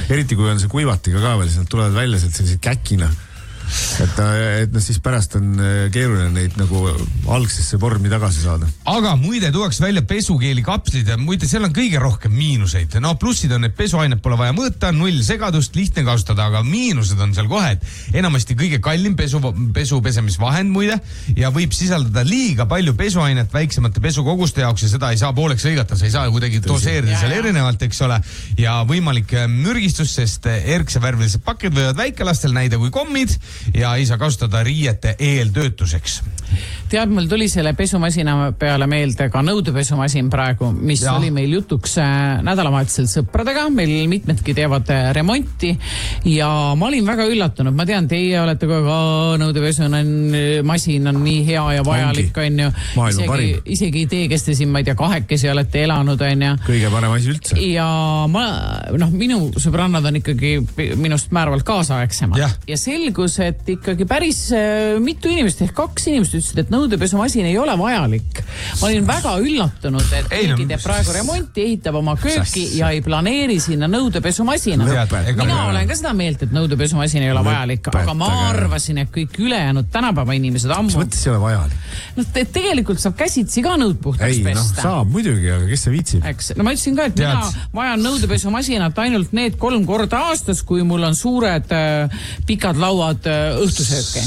Eriti kui on see kuivatiga ka veel, siis nad tulevad välja sealt sellised käkina. Et siis pärast on keeruline neid nagu algsesse vormi tagasi saada. Aga muide tuuaks välja pesukeeli kapslid ja muide seal on kõige rohkem miinuseid. No plussid on, et pesuainet pole vaja mõõta, 0 segadust, lihtne kasutada, aga miinused on seal kohe, et enamasti kõige kallim pesupesemisvahend muide ja võib sisaldada liiga palju pesuainet väiksemate pesukoguste jaoks ja seda ei saa pooleks lõigata, sa ei saa kuidagi doseerida seal erinevalt, eks ole, ja võimalik mürgistus, sest erksevärvilised pakid võivad väikelastel näida kui kommid ja ei saa kasutada riiete eeltöötuseks. Tead, mul tuli selle pesumasina peale meelde ka nõudepesumasin praegu, mis oli meil jutuks nädalavahetusel sõpradega. Meil mitmedki teevad remonti ja ma olin väga üllatunud. Ma tean, teie olete ka nõudepesumasin on nii hea ja vajalik, on ju. Isegi te, kes te siin, ma ei tea, 2 olete elanud, on ju. Kõige parem asi üldse. Ja minu sõbrannad on ikkagi minust määravalt kaasaegsemad. Ja selgus, et ikkagi päris mitu inimest, ehk 2 inimest ütlesid, et nõudepesumasin ei ole vajalik. Ma olin väga üllatunud, et keegi teeb praegu remonti, ehitab oma kööki ja ei planeeri sinna nõudepesumasina. Mina olen ka seda meelt, et nõudepesumasin ei ole vajalik, aga ma arvasin, et kõik ülejäänud tänapäeva inimesed ammu. Mis mõttes ei ole vajalik? Tegelikult saab käsitsi ka nõud puhtaks pesta. Saab muidugi, aga kes see viitsib? No ma ütlesin ka, et mina vajan nõudepesumasinat ainult need 3 korda aastas, kui mul on suured pikad lauad õhtusööki.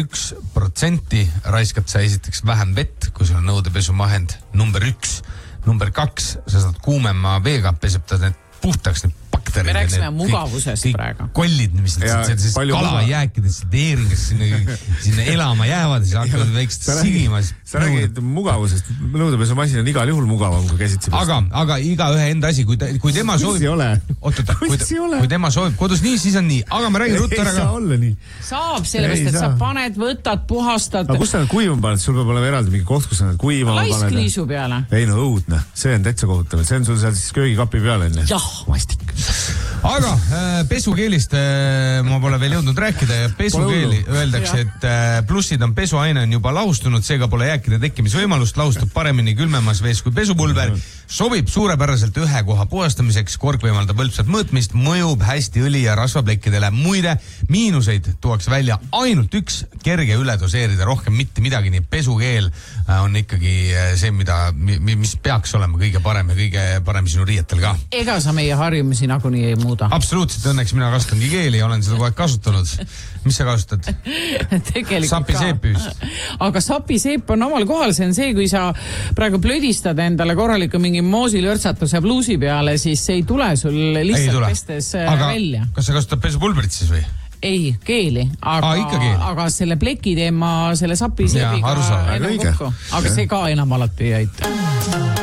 101% raiskad sa esiteks vähem vett, kui sul on nõudepesumahend. Number 1. Number 2, sa saad kuumema veega peseb ta need puhtaks, need bakterid. Me rääksime mugavusest praegu. Kollid, mis kalajääkidest, teeringas sinna elama jäävad ja siis hakkavad väikselt sigima. Sa räägid mugavusest. Nõudepesumasin on igal juhul mugavam, kui käsitsi pesta. Aga iga ühe enda asi, kui tema soovib... Kui tema soovib kodus nii, siis on nii. Aga ma räägin ruttu ära ka. Ei saa olla nii. Saab, sellepärast, et sa paned, võtad, puhastad. Aga kus sa need kuivama paned? Sul peab olema eraldi mingi koht, kus sa need kuivama paned. Laiskliisu peale. Ei no õudne. See on täitsa kohutav. See on sul seal siis köögikapi peale. Jah. Mastik. Aga pesukeelist ma pole veel jõudnud rääkida ja pesukeeli öeldakse, et plussid on pesuaine on juba lahustunud, seega pole jääkide tekkimisvõimalust, lahustub paremini külmemas vees kui pesupulver, sobib suurepäraselt ühe koha puhastamiseks, kork võimaldab võlpsat mõõtmist, mõjub hästi õli ja rasvaplekkidele. Muide, miinuseid tuuakse välja ainult üks, kerge üledoseerida, rohkem mitte midagi, nii pesukeel on ikkagi see, mis peaks olema kõige parem ja kõige parem sinu riietel ka. Ega sa meie harjumisi nagunii ei muuda. Absoluutselt, õnneks mina kasutangi keeli ja olen seda kogu aeg kasutanud. Mis sa kasutad? Sapiseep vist. Aga sapiseep on omal kohal, see on see, kui sa praegu plödistad endale korraliku mingi moosilörtsatuse bluusi peale, siis see ei tule sul lihtsalt pestes välja. Kas sa kasutad pesupulbrit siis või? Ei, keeli. Aga selle pleki teema, selle sapiseepiga enam kokku. Aga see ka enam alati ei aita.